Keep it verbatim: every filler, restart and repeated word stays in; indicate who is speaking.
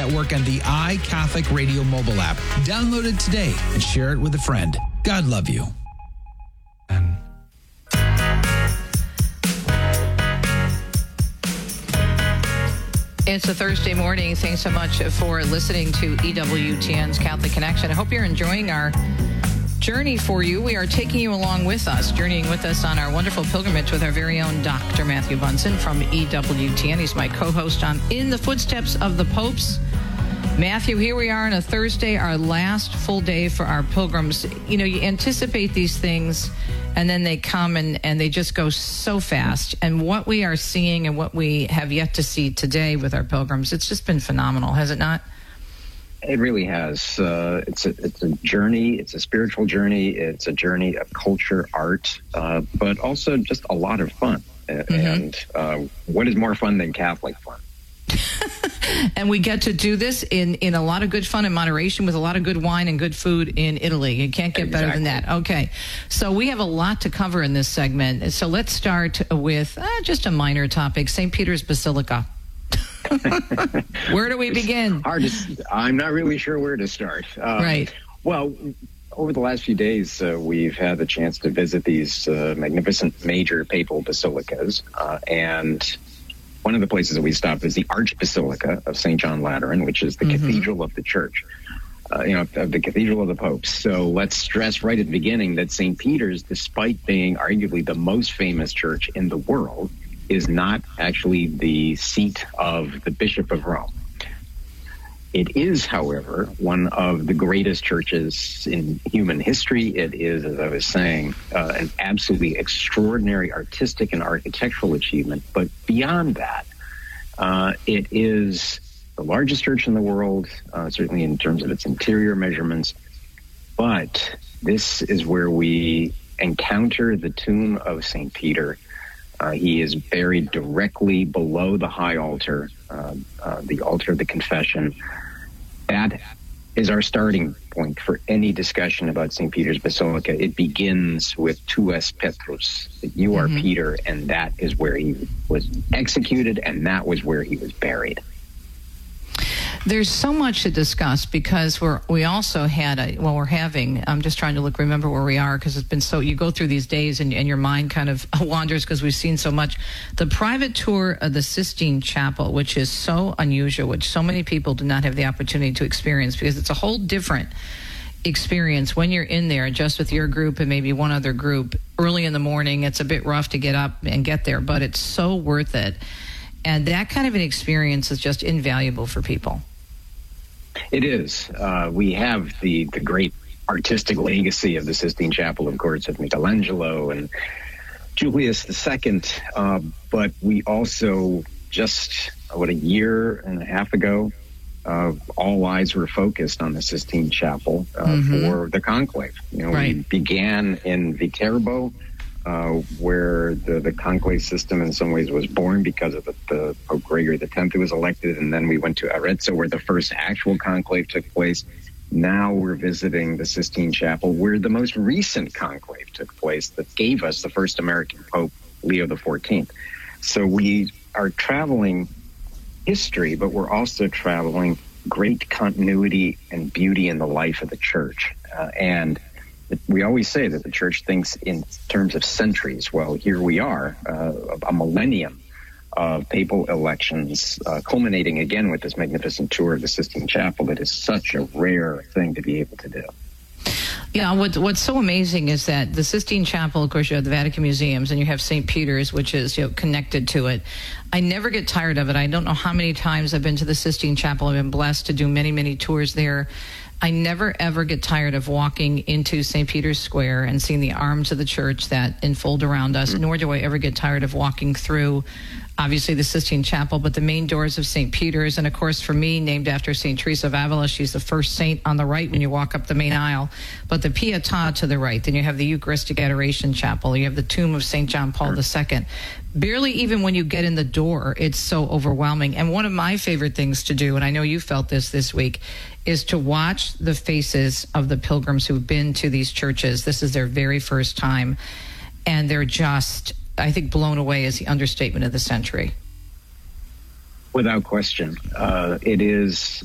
Speaker 1: Network and the iCatholic Radio mobile app. Download it today and share it with a friend. God love you.
Speaker 2: It's a Thursday morning. Thanks so much for listening to E W T N's Catholic Connection. I hope you're enjoying our journey for you. We are taking you along with us, journeying with us on our wonderful pilgrimage with our very own Doctor Matthew Bunson from E W T N. He's my co-host on In the Footsteps of the Popes. Matthew, here we are on a Thursday, our last full day for our pilgrims. You know, you anticipate these things, and then they come and, and they just go so fast. And what we are seeing and what we have yet to see today with our pilgrims, it's just been phenomenal, has it not?
Speaker 3: It really has. Uh, it's a it's a journey. It's a spiritual journey. It's a journey of culture, art, uh, but also just a lot of fun. Mm-hmm. And uh, what is more fun than Catholic fun?
Speaker 2: And we get to do this in, in a lot of good fun and moderation with a lot of good wine and good food in Italy. You can't get
Speaker 3: exactly.
Speaker 2: better than that. Okay. So we have a lot to cover in this segment. So let's start with uh, just a minor topic, Saint Peter's Basilica. Where do we begin?
Speaker 3: Hard to, I'm not really sure where to start. Um,
Speaker 2: right.
Speaker 3: Well, over the last few days, uh, we've had the chance to visit these uh, magnificent major papal basilicas, uh, and one of the places that we stopped is the Archbasilica of Saint John Lateran, which is the mm-hmm. cathedral of the church, uh, you know, of the cathedral of the popes. So let's stress right at the beginning that Saint Peter's, despite being arguably the most famous church in the world, is not actually the seat of the Bishop of Rome. It is, however, one of the greatest churches in human history. It is, as I was saying, uh, an absolutely extraordinary artistic and architectural achievement. But beyond that, uh, it is the largest church in the world, uh, certainly in terms of its interior measurements. But this is where we encounter the tomb of Saint Peter. Uh, he is buried directly below the high altar, uh, uh, the altar of the confession. That is our starting point for any discussion about Saint Peter's Basilica. It begins with Tu es Petrus, that you are mm-hmm. Peter, and that is where he was executed, and that was where he was buried.
Speaker 2: There's so much to discuss because we're we also had a well we're having I'm just trying to look remember where we are because it's been so you go through these days and, and your mind kind of wanders because we've seen so much. The private tour of the Sistine Chapel, which is so unusual, which so many people do not have the opportunity to experience because it's a whole different experience when you're in there just with your group and maybe one other group early in the morning. It's a bit rough to get up and get there, but it's so worth it. And that kind of an experience is just invaluable for people.
Speaker 3: It is. Uh, we have the, the great artistic legacy of the Sistine Chapel, of course, of Michelangelo and Julius the Second. Uh, but we also just, what, a year and a half ago, uh, all eyes were focused on the Sistine Chapel uh, mm-hmm. for the conclave. You know, right. We began in Viterbo, Uh, where the, the conclave system in some ways was born because of the, the Pope Gregory the Tenth who was elected, and then we went to Arezzo where the first actual conclave took place. Now we're visiting the Sistine Chapel where the most recent conclave took place that gave us the first American Pope, Leo the Fourteenth. So we are traveling history, but we're also traveling great continuity and beauty in the life of the church. Uh, and we always say that the church thinks in terms of centuries. Well, here we are, uh, a millennium of papal elections, uh, culminating again with this magnificent tour of the Sistine Chapel that is such a rare thing to be able to do.
Speaker 2: Yeah, what, what's so amazing is that the Sistine Chapel, of course, you have the Vatican Museums, and you have Saint Peter's, which is you know, connected to it. I never get tired of it. I don't know how many times I've been to the Sistine Chapel. I've been blessed to do many, many tours there. I never, ever get tired of walking into Saint Peter's Square and seeing the arms of the church that enfold around us, mm-hmm. nor do I ever get tired of walking through, obviously, the Sistine Chapel, but the main doors of Saint Peter's. And, of course, for me, named after Saint Teresa of Avila, she's the first saint on the right when you walk up the main aisle. But the Pietà to the right, then you have the Eucharistic Adoration Chapel, you have the tomb of Saint John Paul the Second. Barely even when you get in the door, it's so overwhelming. And one of my favorite things to do, and I know you felt this this week, is to watch the faces of the pilgrims who've been to these churches. This is their very first time, and they're just, I think, blown away is the understatement of the century.
Speaker 3: Without question. Uh, it is